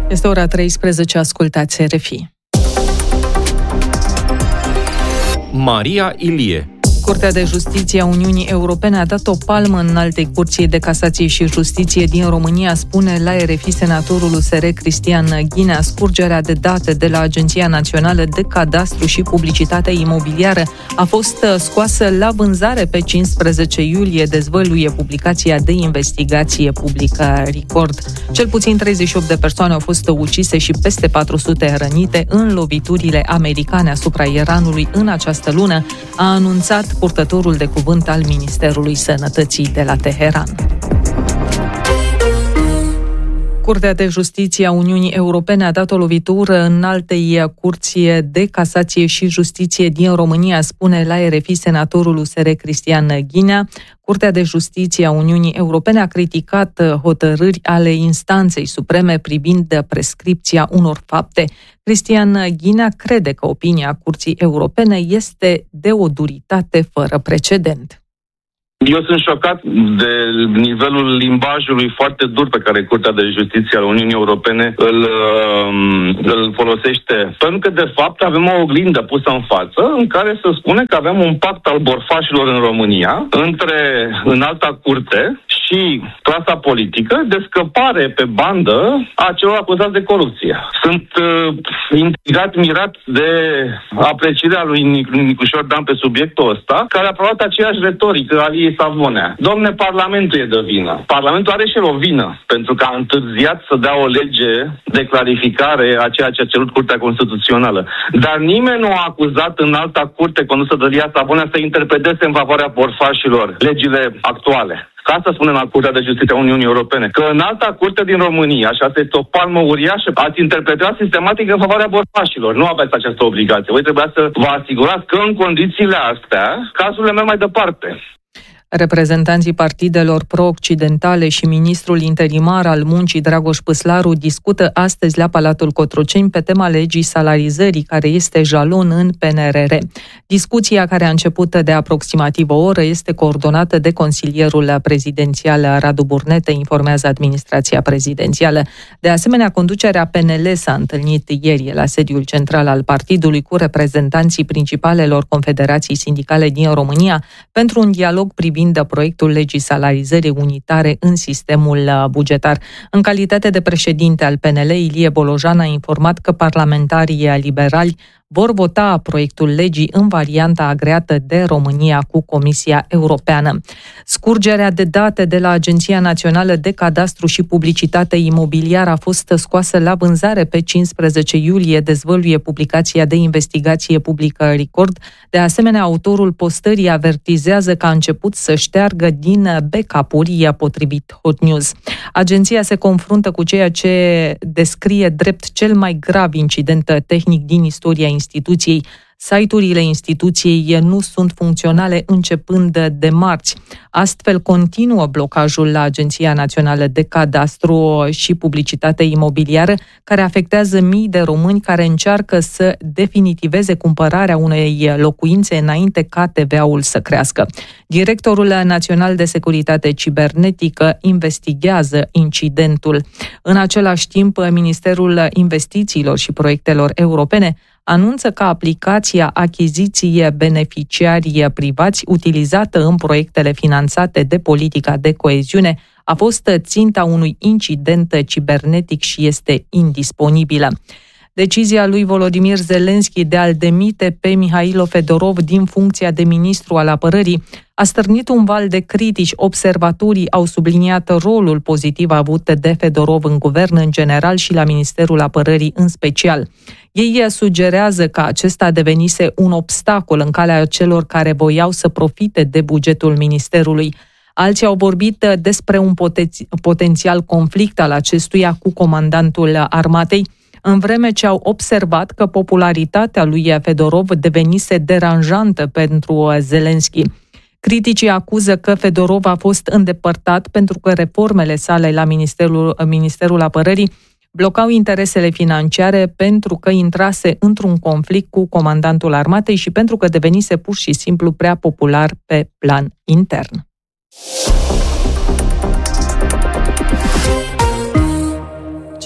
Este ora 13, ascultați RFI. Maria Ilie. Curtea de Justiție a Uniunii Europene a dat o palmă Înaltei Curții de Casație și Justiție din România, spune la RFI senatorul USR Cristian Ghinea. Scurgerea de date de la Agenția Națională de Cadastru și Publicitate Imobiliară a fost scoasă la vânzare pe 15 iulie, dezvăluie publicația de investigație publică Record. Cel puțin 38 de persoane au fost ucise și peste 400 rănite în loviturile americane asupra Iranului în această lună, a anunțat purtătorul de cuvânt al Ministerului Sănătății de la Teheran. Curtea de Justiție a Uniunii Europene a dat o lovitură Înaltei Curții de Casație și Justiție din România, spune la RFI senatorul USR Cristian Ghinea. Curtea de Justiție a Uniunii Europene a criticat hotărâri ale instanței supreme privind prescripția unor fapte. Cristian Ghinea crede că opinia Curții Europene este de o duritate fără precedent. Eu sunt șocat de nivelul limbajului foarte dur pe care Curtea de Justiție a Uniunii Europene îl folosește. Pentru că, de fapt, avem o oglindă pusă în față în care se spune că avem un pact al borfașilor în România între Înalta Curte și clasa politică de scăpare pe bandă a celor acuzați de corupție. Sunt intrigat, mirat de aprecierea lui Nicușor Dan pe subiectul ăsta, care a aprobat aceeași retorică a Liei Savonea. Dom'le, Parlamentul e de vină. Parlamentul are și el o vină, pentru că a întârziat să dea o lege de clarificare a ceea ce a cerut Curtea Constituțională. Dar nimeni nu a acuzat în Alta Curte condusă de Lia Savonea să interpreteze în favoarea borfașilor legile actuale. Ca asta spune în Curtea de Justiție a Uniunii Europene, că în Alta Curte din România, și asta este o palmă uriașă, ați interpretat sistematic în favoarea borfașilor. Nu aveți această obligație. Voi trebuia să vă asigurați că în condițiile astea, cazurile merg mai departe. Reprezentanții partidelor pro-occidentale și ministrul interimar al muncii Dragoș Păslaru discută astăzi la Palatul Cotroceni pe tema legii salarizării, care este jalon în PNRR. Discuția, care a început de aproximativ o oră, este coordonată de consilierul prezidențial Radu Burnete, informează administrația prezidențială. De asemenea, conducerea PNL s-a întâlnit ieri la sediul central al partidului cu reprezentanții principalelor confederații sindicale din România pentru un dialog privind proiectul legii salarizării unitare în sistemul bugetar. În calitate de președinte al PNL, Ilie Bolojan a informat că parlamentarii liberali vor vota proiectul legii în varianta agreată de România cu Comisia Europeană. Scurgerea de date de la Agenția Națională de Cadastru și Publicitate Imobiliară a fost scoasă la vânzare pe 15 iulie, dezvăluie publicația de investigație publică Record. De asemenea, autorul postării avertizează că a început să șteargă din backup-uri, potrivit Hot News. Agenția se confruntă cu ceea ce descrie drept cel mai grav incident tehnic din istoria instituției. Site-urile instituției nu sunt funcționale începând de marți. Astfel, continuă blocajul la Agenția Națională de Cadastru și Publicitate Imobiliară, care afectează mii de români care încearcă să definitiveze cumpărarea unei locuințe înainte ca TVA-ul să crească. Directorul Național de Securitate Cibernetică investigează incidentul. În același timp, Ministerul Investițiilor și Proiectelor Europene anunță că aplicația achiziție beneficiarii privați utilizată în proiectele finanțate de politica de coeziune a fost ținta unui incident cibernetic și este indisponibilă. Decizia lui Volodymyr Zelensky de a-l demite pe Mihailo Fedorov din funcția de ministru al apărării a stârnit un val de critici. Observatorii au subliniat rolul pozitiv avut de Fedorov în guvern în general și la Ministerul Apărării în special. Ei sugerează că acesta devenise un obstacol în calea celor care voiau să profite de bugetul ministerului. Alții au vorbit despre un potențial conflict al acestuia cu comandantul armatei, în vreme ce au observat că popularitatea lui Fedorov devenise deranjantă pentru Zelensky. Criticii acuză că Fedorov a fost îndepărtat pentru că reformele sale la Ministerul Apărării blocau interesele financiare, pentru că intrase într-un conflict cu comandantul armatei și pentru că devenise pur și simplu prea popular pe plan intern.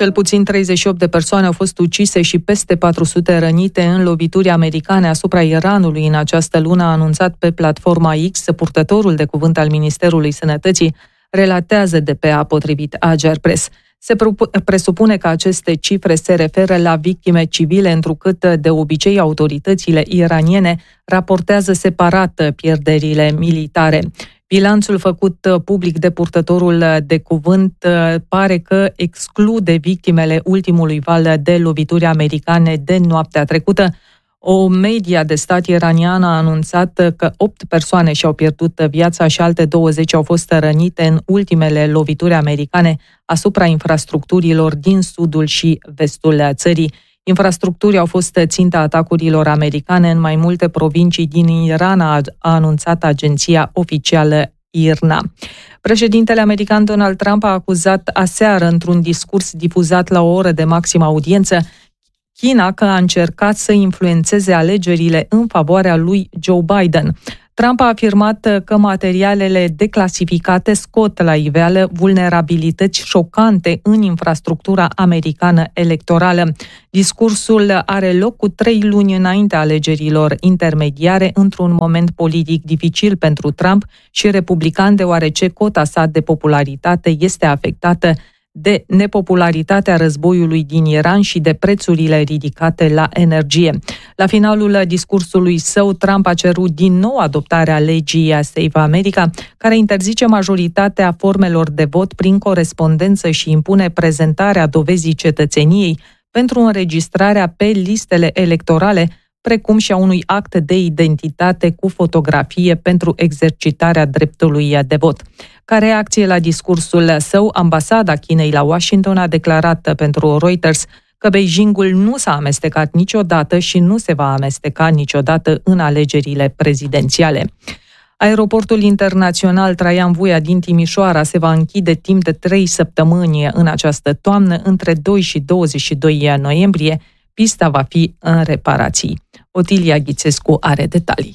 Cel puțin 38 de persoane au fost ucise și peste 400 rănite în lovituri americane asupra Iranului în această lună, a anunțat pe platforma X. Purtătorul de cuvânt al Ministerului Sănătății relatează DPA potrivit Ager Press. Se presupune că aceste cifre se referă la victime civile, întrucât de obicei autoritățile iraniene raportează separat pierderile militare. Bilanțul făcut public de purtătorul de cuvânt pare că exclude victimele ultimului val de lovituri americane de noaptea trecută. O media de stat iraniană a anunțat că 8 persoane și-au pierdut viața și alte 20 au fost rănite în ultimele lovituri americane asupra infrastructurilor din sudul și vestul țării. Infrastructurile au fost ținta atacurilor americane în mai multe provincii din Iran, a anunțat agenția oficială IRNA. Președintele american Donald Trump a acuzat aseară, într-un discurs difuzat la o oră de maximă audiență, China că a încercat să influențeze alegerile în favoarea lui Joe Biden. Trump a afirmat că materialele declasificate scot la iveală vulnerabilități șocante în infrastructura americană electorală. Discursul are loc cu 3 luni înaintea alegerilor intermediare, într-un moment politic dificil pentru Trump și republican, deoarece cota sa de popularitate este afectată de nepopularitatea războiului din Iran și de prețurile ridicate la energie. La finalul discursului său, Trump a cerut din nou adoptarea legii Save America, care interzice majoritatea formelor de vot prin corespondență și impune prezentarea dovezii cetățeniei pentru înregistrarea pe listele electorale, precum și a unui act de identitate cu fotografie pentru exercitarea dreptului de vot. Ca reacție la discursul său, ambasada Chinei la Washington a declarat pentru Reuters că Beijingul nu s-a amestecat niciodată și nu se va amesteca niciodată în alegerile prezidențiale. Aeroportul internațional Traian Vuia din Timișoara se va închide timp de 3 săptămâni în această toamnă, între 2 și 22 noiembrie. Pista va fi în reparații. Otilia Ghițescu are detalii.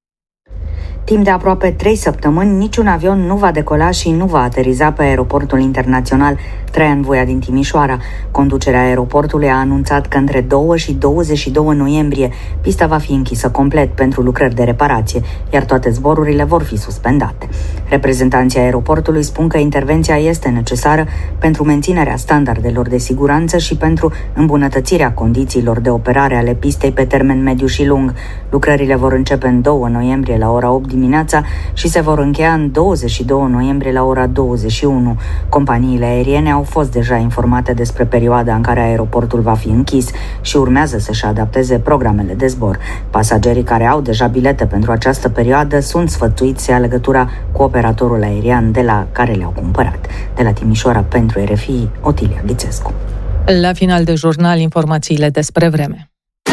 Timp de aproape 3 săptămâni, niciun avion nu va decola și nu va ateriza pe aeroportul internațional Traian Vuia din Timișoara. Conducerea aeroportului a anunțat că între 2 și 22 noiembrie pista va fi închisă complet pentru lucrări de reparație, iar toate zborurile vor fi suspendate. Reprezentanții aeroportului spun că intervenția este necesară pentru menținerea standardelor de siguranță și pentru îmbunătățirea condițiilor de operare ale pistei pe termen mediu și lung. Lucrările vor începe în 2 noiembrie la ora 8 dimineața și se vor încheia în 22 noiembrie la ora 21. Companiile aeriene au fost deja informate despre perioada în care aeroportul va fi închis și urmează să-și adapteze programele de zbor. Pasagerii care au deja bilete pentru această perioadă sunt sfătuiți să ia legătura cu operatorul aerian de la care le-au cumpărat. De la Timișoara pentru RFI, Otilia Ghițescu. La final de jurnal, informațiile despre vreme.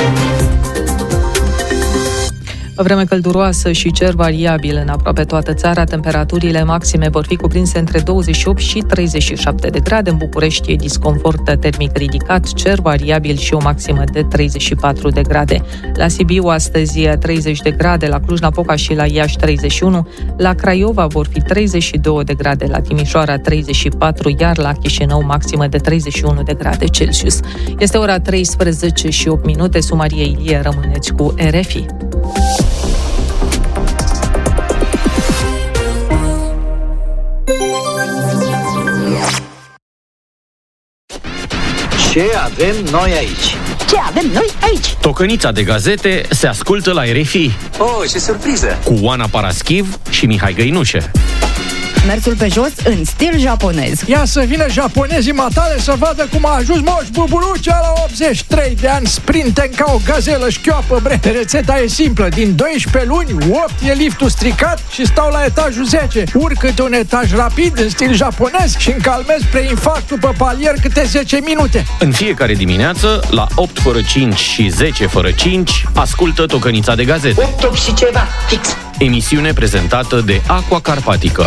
Vreme călduroasă și cer variabil în aproape toată țara. Temperaturile maxime vor fi cuprinse între 28 și 37 de grade. În București e disconfort termic ridicat, cer variabil și o maximă de 34 de grade. La Sibiu astăzi 30 de grade, la Cluj-Napoca și la Iași 31, la Craiova vor fi 32 de grade, la Timișoara 34, iar la Chișinău maximă de 31 de grade Celsius. Este ora 13 și 8 minute. Maria Ilie, rămâneți cu RFI. Ce avem noi aici? Ce avem noi aici? Tocănița de gazete se ascultă la RFI. Oh, ce surpriză! Cu Oana Paraschiv și Mihai Găinușe. Mersul pe jos în stil japonez. Ia să vină japonezii matale să vadă cum a ajuns Moș Buburucea la 83 de ani, sprinten ca o gazelă șchioapă, bre. Rețeta e simplă, din 12 luni, 8 e liftul stricat și stau la etajul 10. Urc câte un etaj rapid în stil japonez și încalmez preinfarctul pe palier câte 10 minute. În fiecare dimineață, la 8 fără 5 și 10 fără 5, ascultă Tocănița de gazete. 8 și ceva, fix. Emisiune prezentată de Aqua Carpatica.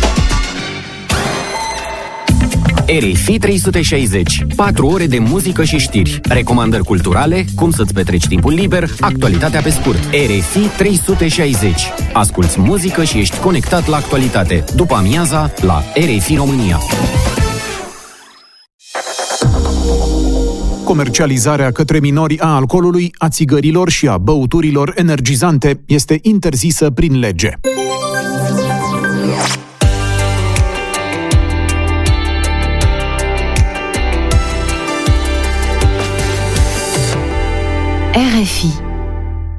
RFI 360. 4 ore de muzică și știri, recomandări culturale, cum să-ți petreci timpul liber, actualitatea pe scurt. RFI 360. Asculți muzică și ești conectat la actualitate. După amiaza, la RFI România. Comercializarea către minori a alcoolului, a țigărilor și a băuturilor energizante este interzisă prin lege. RFI